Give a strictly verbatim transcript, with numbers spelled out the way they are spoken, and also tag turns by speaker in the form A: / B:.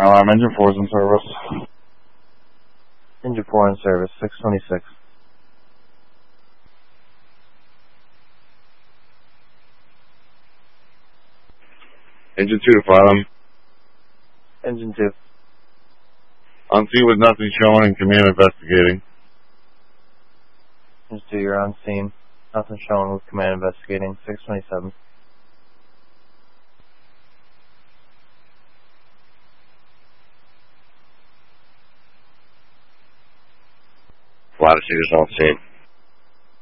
A: Alarm engine four is in service.
B: Engine four in service, six twenty-six.
A: Engine two to file them.
B: Engine two.
A: On scene with nothing showing and command investigating.
B: Engine two, you're on scene. Nothing showing with command investigating, six twenty-seven.
A: Latitude is on scene.